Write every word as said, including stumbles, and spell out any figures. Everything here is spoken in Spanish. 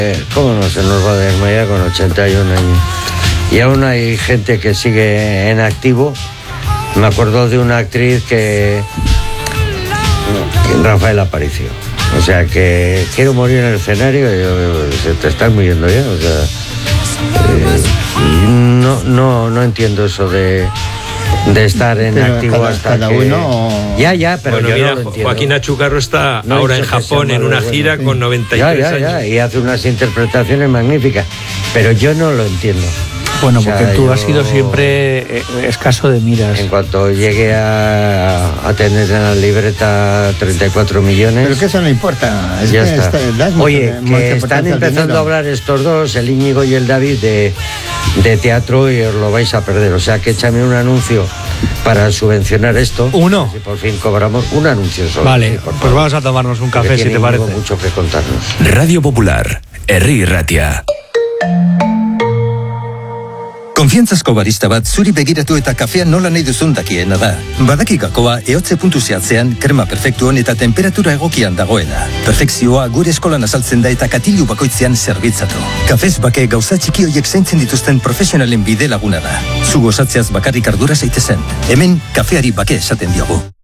¿Cómo no se nos va a desmayar con ochenta y un años? Y aún hay gente que sigue en activo. Me acuerdo de una actriz que... Rafael Aparicio. O sea, que quiero morir en el escenario y yo, se te estás muriendo ya. O sea, eh, no, no, no entiendo eso de... de estar en pero activo cada, hasta cada que... uno... Ya, ya, pero bueno, yo mira, no lo entiendo. Joaquín Achucarro está no ahora en Japón en una bueno, gira sí. con noventa y tres ya, ya, años. Ya, y hace unas interpretaciones magníficas, pero yo no lo entiendo. Bueno, o sea, porque tú yo, has sido siempre escaso de miras. En cuanto llegue a, a tener en la libreta treinta y cuatro millones... Pero que eso no importa. Es ya que está. Está, Oye, que están empezando a hablar estos dos, el Íñigo y el David, de, de teatro y os lo vais a perder. O sea, que échame un anuncio para subvencionar esto. Uno. Si por fin cobramos un anuncio solo. Vale, sí, pues vamos a tomarnos un café, si te parece. Mucho que contarnos. Radio Popular, Herri Ratia. Konfiantzazko barista bat zuri begiratu eta kafea nola nahi duzun dakiena da. Badaki gakoa eotze puntu zehatzean, krema perfektuan eta temperatura egokian dagoena. Perfekzioa gure eskolan azaltzen da eta katilu bakoitzean zerbitzatu. Kafez bake gauza txiki hoiek zaintzen dituzten profesionalen bide laguna da. Zu gozatzeaz bakarrik ardura zaitezen. Hemen kafeari bake esaten diogu.